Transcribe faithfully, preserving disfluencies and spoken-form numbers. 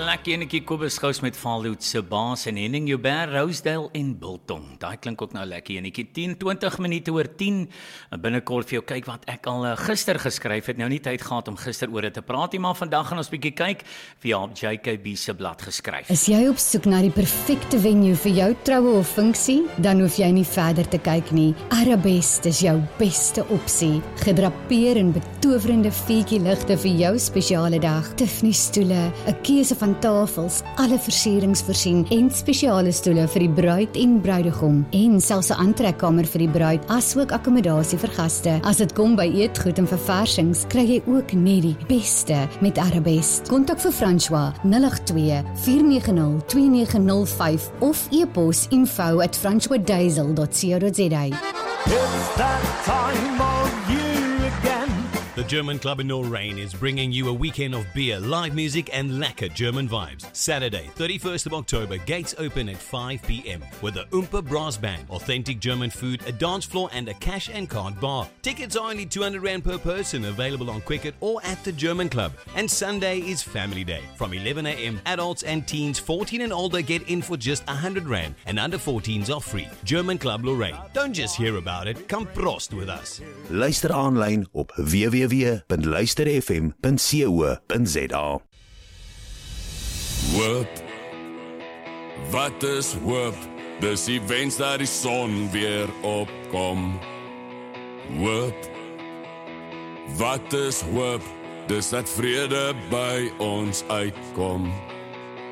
lekker enetjie Kobus Gous met Valhoed se baas en Henning Joubert, Rosedale en Biltong. Daai klink ook nou lekker enetjie. tien, twintig minute oor tien. Binnekort vir jou kyk wat ek al uh, gister geskryf het. Nou nie tyd gehad om gister oor dit te praat nie, maar vandag gaan ons bietjie kyk via op J K B se blad geskryf. Is jy op soek na die perfekte venue vir jou troue of funksie? Dan hoef jy nie verder te kyk nie. Arabest is jou beste opsie. Gedrapeer in betowerende vuurtjie ligte vir jou spesiale dag. Tiffany stoele, 'n keuse van tafels, alle versierings voorsien en spesiale stoele vir die bruid en bruidegom en selfs 'n aantrekkamer vir die bruid asook akkommodasie vir gaste. As dit kom by eetgoed en verversings, kry jy ook net die beste met Arabest. Kontak vir François nul agt twee, vier nege nul, twee nege nul vyf of e-pos info at francois diesel dot co dot za. It's that time of year again. The German Club in Lorraine is bringing you a weekend of beer, live music and lekker German vibes. Saturday, thirty-first of October, gates open at five p.m. with the Oompa Brass Band, authentic German food, a dance floor and a cash and card bar. Tickets are only two hundred rand per person, available on Quicket or at the German Club. And Sunday is Family Day. From eleven a.m, adults and teens fourteen and older get in for just one hundred rand and under fourteens are free. German Club Lorraine. Don't just hear about it, come prost with us. Luister aanlyn op w w w punt luister f m punt co punt za. Hoop, wat is hoop? Dis die wens dat die son weer opkom. Hoop, wat is hoop? Dis dat vrede by ons uitkom.